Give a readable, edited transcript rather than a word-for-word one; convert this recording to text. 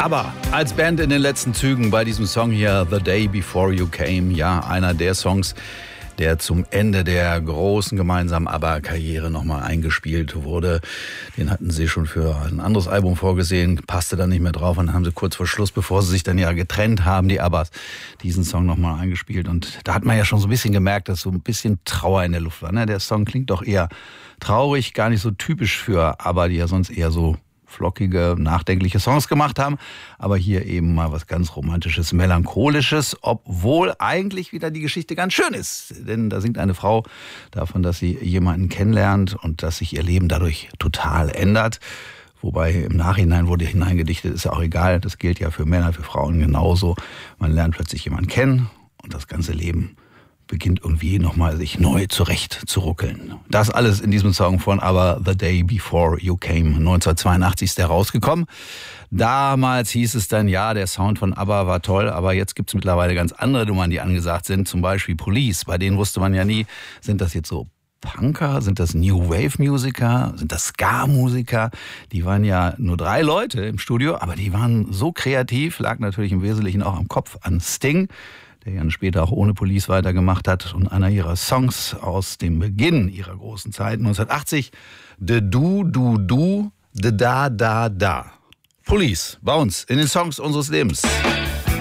Aber als Band in den letzten Zügen bei diesem Song hier, The Day Before You Came, ja, einer der Songs, der zum Ende der großen gemeinsamen ABBA-Karriere nochmal eingespielt wurde. Den hatten sie schon für ein anderes Album vorgesehen, passte dann nicht mehr drauf und dann haben sie kurz vor Schluss, bevor sie sich dann ja getrennt haben, die ABBAs, diesen Song nochmal eingespielt. Und da hat man ja schon so ein bisschen gemerkt, dass so ein bisschen Trauer in der Luft war. Ne? Der Song klingt doch eher traurig, gar nicht so typisch für ABBA, die ja sonst eher so flockige, nachdenkliche Songs gemacht haben. Aber hier eben mal was ganz Romantisches, Melancholisches, obwohl eigentlich wieder die Geschichte ganz schön ist. Denn da singt eine Frau davon, dass sie jemanden kennenlernt und dass sich ihr Leben dadurch total ändert. Wobei im Nachhinein wurde hineingedichtet, ist ja auch egal. Das gilt ja für Männer, für Frauen genauso. Man lernt plötzlich jemanden kennen und das ganze Leben beginnt irgendwie nochmal sich neu zurecht zu ruckeln. Das alles in diesem Song von ABBA, The Day Before You Came. 1982 ist der rausgekommen. Damals hieß es dann, ja, der Sound von ABBA war toll, aber jetzt gibt's mittlerweile ganz andere Nummern, die angesagt sind. Zum Beispiel Police, bei denen wusste man ja nie, sind das jetzt so Punker, sind das New Wave Musiker, sind das Ska-Musiker? Die waren ja nur 3 Leute im Studio, aber die waren so kreativ, lag natürlich im Wesentlichen auch am Kopf an Sting, der ja später auch ohne Police weitergemacht hat. Und einer ihrer Songs aus dem Beginn ihrer großen Zeit, 1980, De Du, Du, Du, De Da, Da, Da. Police, bei uns in den Songs unseres Lebens.